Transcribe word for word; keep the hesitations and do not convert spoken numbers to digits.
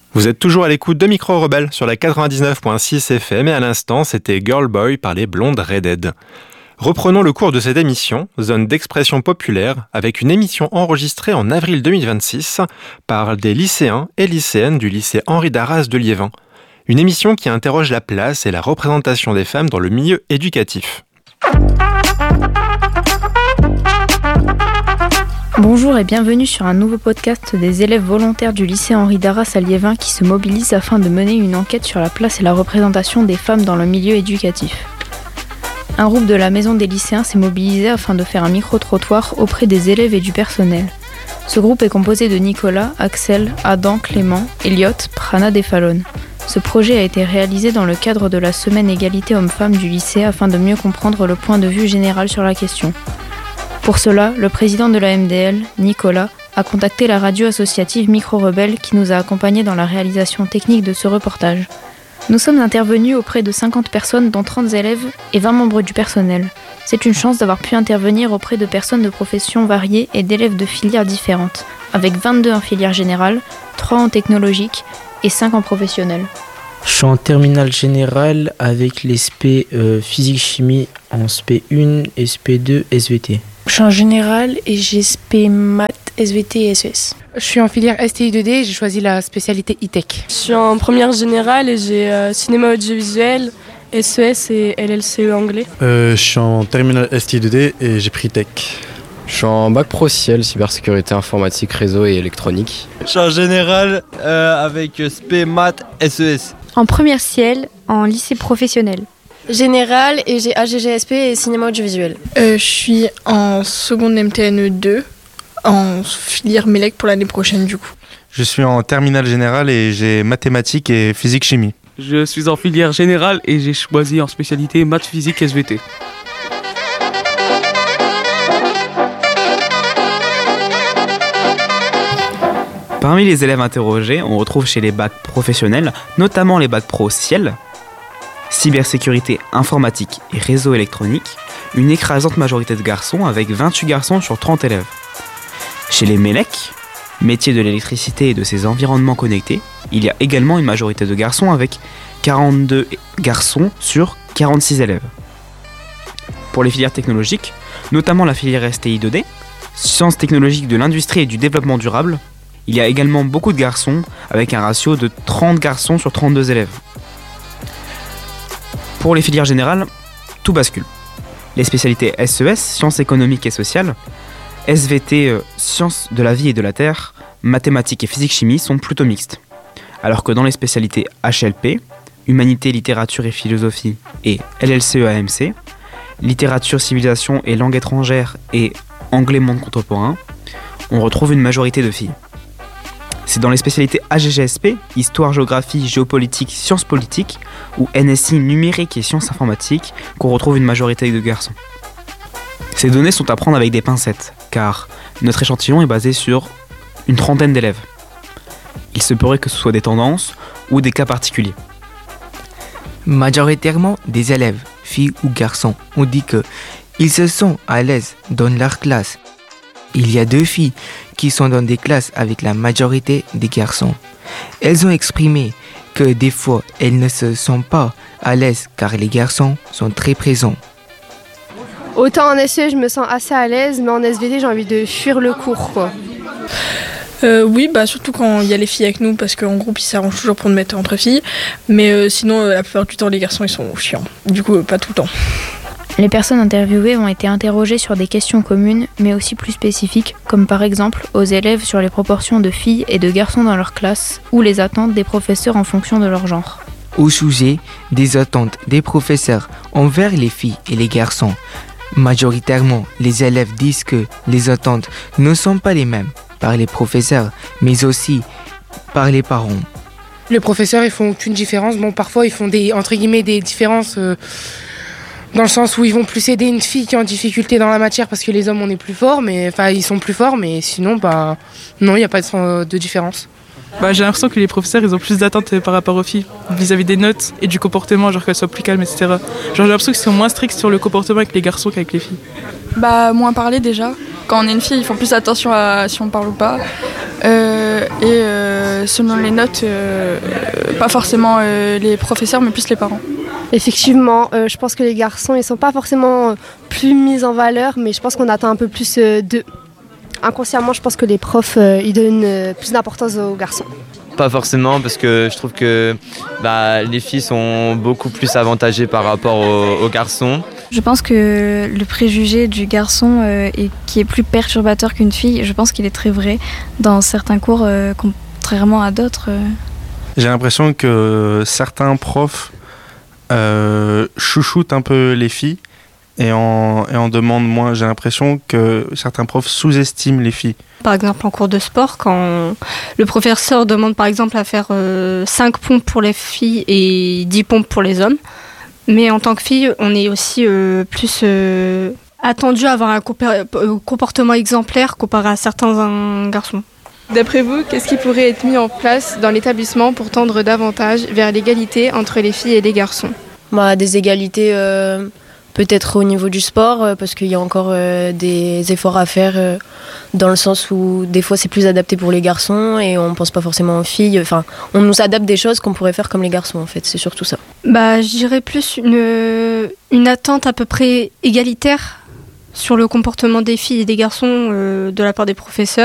Vous êtes toujours à l'écoute de Micro Rebelle sur la quatre-vingt-dix-neuf virgule six F M et à l'instant, c'était Girl Boy par les Blondes Redhead. Reprenons le cours de cette émission, zone d'expression populaire, avec une émission enregistrée en avril deux mille vingt-six par des lycéens et lycéennes du lycée Henri Darras de Liévin. Une émission qui interroge la place et la représentation des femmes dans le milieu éducatif. Bonjour et bienvenue sur un nouveau podcast des élèves volontaires du lycée Henri Darras à Liévin qui se mobilisent afin de mener une enquête sur la place et la représentation des femmes dans le milieu éducatif. Un groupe de la maison des lycéens s'est mobilisé afin de faire un micro-trottoir auprès des élèves et du personnel. Ce groupe est composé de Nicolas, Axel, Adam, Clément, Elliot, Prana et Fallon. Ce projet a été réalisé dans le cadre de la semaine égalité hommes-femmes du lycée afin de mieux comprendre le point de vue général sur la question. Pour cela, le président de la M D L, Nicolas, a contacté la radio associative Micro Rebelle qui nous a accompagnés dans la réalisation technique de ce reportage. Nous sommes intervenus auprès de cinquante personnes dont trente élèves et vingt membres du personnel. C'est une chance d'avoir pu intervenir auprès de personnes de professions variées et d'élèves de filières différentes, avec vingt-deux en filière générale, trois en technologique et cinq en professionnel. Je suis en terminale générale avec les S P euh, physique-chimie en S P un, S P deux, S V T. Je suis en général et j'ai S P maths, S V T et S E S. Je suis en filière S T I deux D et j'ai choisi la spécialité e-tech. Je suis en première générale et j'ai euh, cinéma audiovisuel, S E S et L L C E anglais. Euh, je suis en terminale S T I deux D et j'ai pris tech. Je suis en bac pro ciel, cybersécurité informatique, réseau et électronique. Je suis en général euh, avec S P maths, S E S. En première ciel, en lycée professionnel. Général et j'ai A G G S P et cinéma audiovisuel. Euh, je suis en seconde M T N E deux, en filière Mélec pour l'année prochaine du coup. Je suis en terminale générale et j'ai mathématiques et physique-chimie. Je suis en filière générale et j'ai choisi en spécialité maths, physique, S V T. Parmi les élèves interrogés, on retrouve chez les bacs professionnels, notamment les bacs pro ciel, cybersécurité informatique et réseau électronique, une écrasante majorité de garçons avec vingt-huit garçons sur trente élèves. Chez les Mélec, métier de l'électricité et de ses environnements connectés, il y a également une majorité de garçons avec quarante-deux garçons sur quarante-six élèves. Pour les filières technologiques, notamment la filière S T I deux D, sciences technologiques de l'industrie et du développement durable, il y a également beaucoup de garçons avec un ratio de trente garçons sur trente-deux élèves. Pour les filières générales, tout bascule. Les spécialités S E S, sciences économiques et sociales, S V T, euh, sciences de la vie et de la terre, mathématiques et physique-chimie sont plutôt mixtes. Alors que dans les spécialités H L P, humanité, littérature et philosophie et L L C E A M C, littérature, civilisation et langue étrangère et anglais monde contemporain, on retrouve une majorité de filles. C'est dans les spécialités A G G S P, histoire, géographie, géopolitique, sciences politiques, ou N S I, numérique et sciences informatiques, qu'on retrouve une majorité de garçons. Ces données sont à prendre avec des pincettes, car notre échantillon est basé sur une trentaine d'élèves. Il se pourrait que ce soit des tendances ou des cas particuliers. Majoritairement des élèves, filles ou garçons, ont dit qu'ils se sentent à l'aise dans leur classe. Il y a deux filles qui sont dans des classes avec la majorité des garçons. Elles ont exprimé que des fois, elles ne se sentent pas à l'aise car les garçons sont très présents. Autant en S E, je me sens assez à l'aise, mais en S V T, j'ai envie de fuir le cours, quoi. Euh, oui, bah surtout quand il y a les filles avec nous, parce qu'en groupe, ils s'arrangent toujours pour nous mettre entre filles. Mais euh, sinon, euh, la plupart du temps, les garçons, ils sont chiants. Du coup, euh, pas tout le temps. Les personnes interviewées ont été interrogées sur des questions communes, mais aussi plus spécifiques, comme par exemple aux élèves sur les proportions de filles et de garçons dans leur classe, ou les attentes des professeurs en fonction de leur genre. Au sujet des attentes des professeurs envers les filles et les garçons, majoritairement, les élèves disent que les attentes ne sont pas les mêmes par les professeurs, mais aussi par les parents. Les professeurs, ils font aucune différence. Bon, parfois, ils font des, entre guillemets, des différences... Euh Dans le sens où ils vont plus aider une fille qui est en difficulté dans la matière parce que les hommes on est plus forts, mais enfin ils sont plus forts, mais sinon bah non, il n'y a pas de, de différence. Bah, j'ai l'impression que les professeurs ils ont plus d'attentes par rapport aux filles vis-à-vis des notes et du comportement, genre qu'elles soient plus calmes, et cetera. Genre j'ai l'impression qu'ils sont moins stricts sur le comportement avec les garçons qu'avec les filles. Bah moins parler déjà. Quand on est une fille, ils font plus attention à si on parle ou pas. Euh, et euh, euh, selon les notes, euh, pas forcément euh, les professeurs, mais plus les parents. Effectivement, euh, je pense que les garçons, ils sont pas forcément plus mis en valeur, mais je pense qu'on attend un peu plus euh, d'eux. Inconsciemment, je pense que les profs, euh, ils donnent euh, plus d'importance aux garçons. Pas forcément, parce que je trouve que bah, les filles sont beaucoup plus avantagées par rapport aux, aux garçons. Je pense que le préjugé du garçon euh, est, qui est plus perturbateur qu'une fille, je pense qu'il est très vrai dans certains cours, euh, contrairement à d'autres. Euh. J'ai l'impression que certains profs euh, chouchoutent un peu les filles et en, et en demandent moins. J'ai l'impression que certains profs sous-estiment les filles. Par exemple, en cours de sport, quand le professeur demande par exemple à faire euh, cinq pompes pour les filles et dix pompes pour les hommes, mais en tant que fille, on est aussi euh, plus euh, attendu à avoir un comportement exemplaire comparé à certains garçons. D'après vous, qu'est-ce qui pourrait être mis en place dans l'établissement pour tendre davantage vers l'égalité entre les filles et les garçons ? Bah, des égalités euh, peut-être au niveau du sport, euh, parce qu'il y a encore euh, des efforts à faire euh, dans le sens où des fois c'est plus adapté pour les garçons et on ne pense pas forcément aux filles. Enfin, on nous adapte des choses qu'on pourrait faire comme les garçons en fait, c'est surtout ça. Bah, je dirais plus une, une attente à peu près égalitaire sur le comportement des filles et des garçons euh, de la part des professeurs.